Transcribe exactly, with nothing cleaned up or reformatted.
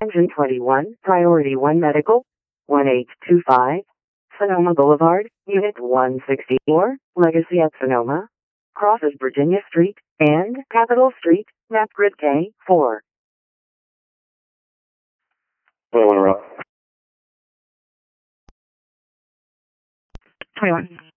Engine twenty-one, Priority one Medical, one eight two five, Sonoma Boulevard, Unit one sixty-four, Legacy at Sonoma, crosses Virginia Street and Capitol Street, map grid K four. twenty-one route. twenty-one.